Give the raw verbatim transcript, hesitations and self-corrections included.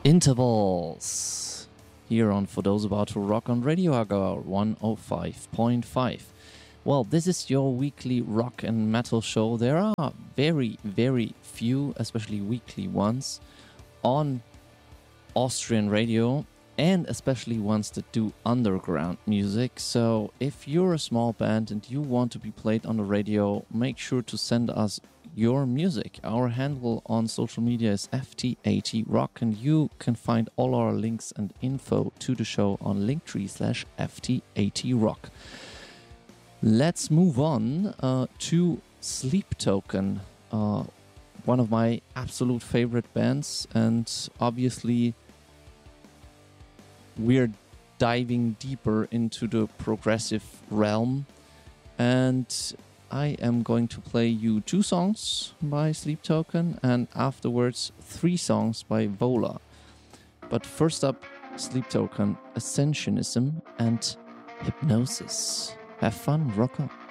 Intervals here on For Those About to Rock on Radio Hagar one oh five point five. Well, this is your weekly rock and metal show. There are very, very few, especially weekly ones, on Austrian radio, and especially ones that do underground music. So if you're a small band and you want to be played on the radio, make sure to send us your music. Our handle on social media is F T eighty rock, and you can find all our links and info to the show on linktree slash F T eighty rock. Let's move on uh, to Sleep Token, uh, one of my absolute favorite bands, and obviously we're diving deeper into the progressive realm, and I am going to play you two songs by Sleep Token and afterwards three songs by Vola. But first up, Sleep Token, Ascensionism and Hypnosis. Have fun, rock on.